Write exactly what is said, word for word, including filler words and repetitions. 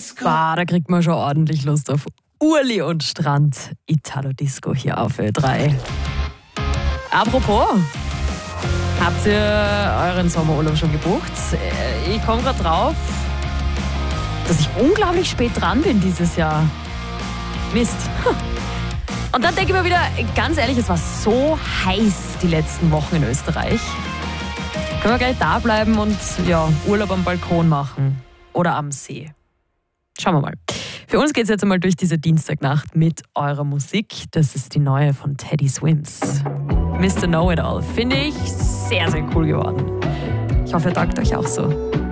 Bah, da kriegt man schon ordentlich Lust auf Urli und Strand. Italo Disco hier auf Ö drei. Apropos, habt ihr euren Sommerurlaub schon gebucht? Ich komme gerade drauf, dass ich unglaublich spät dran bin dieses Jahr. Mist. Und dann denke ich mir wieder, ganz ehrlich, es war so heiß die letzten Wochen in Österreich. Können wir gleich da bleiben und ja, Urlaub am Balkon machen oder am See. Schauen wir mal. Für uns geht es jetzt einmal durch diese Dienstagnacht mit eurer Musik. Das ist die neue von Teddy Swims. Mister Know-It-All. Finde ich sehr, sehr cool geworden. Ich hoffe, ihr taugt euch auch so.